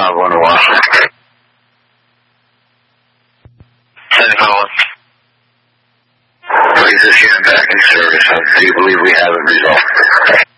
going to Washington. Send Collins. Please, this unit back in service. Do you believe we have it resolved?